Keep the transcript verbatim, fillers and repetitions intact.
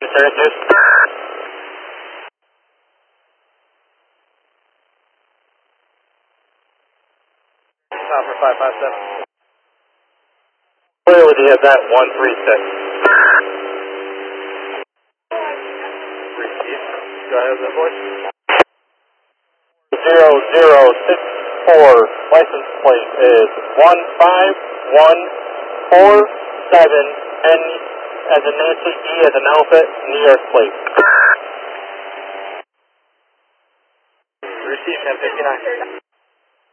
turn juice. Chopper five five seven. Clear with the event one three six. Receive. Go ahead with the voice. zero zero six four, license plate is one five one four seven, N as in Nancy, E as in Alpha, New York plate. Receive ten fifty-nine.